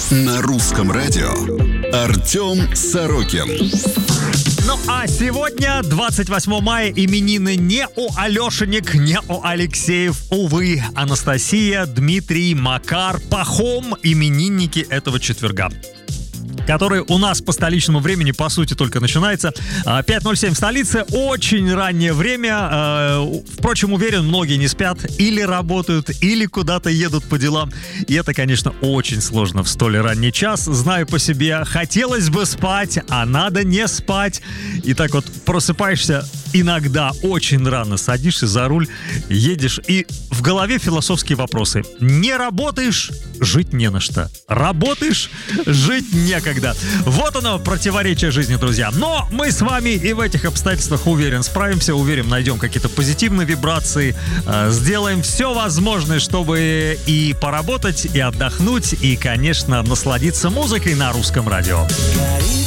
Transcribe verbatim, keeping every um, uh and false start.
На русском радио Артем Сорокин. Ну а сегодня, двадцать восьмого мая, именины не у Алешенек, не у Алексеев, увы. Анастасия, Дмитрий, Макар, Пахом — именинники этого четверга, который у нас по столичному времени, по сути, только начинается. пять ноль семь в столице, очень раннее время. Впрочем, уверен, многие не спят, или работают, или куда-то едут по делам. И это, конечно, очень сложно в столь ранний час. Знаю по себе, хотелось бы спать, а надо не спать. И так вот просыпаешься иногда очень рано, садишься за руль, едешь, и в голове философские вопросы. Не работаешь — жить не на что. Работаешь — жить некогда. Вот оно, противоречие жизни, друзья. Но мы с вами и в этих обстоятельствах, уверен, справимся, уверен, найдем какие-то позитивные вибрации, э, сделаем все возможное, чтобы и поработать, и отдохнуть, и, конечно, насладиться музыкой на русском радио. Горит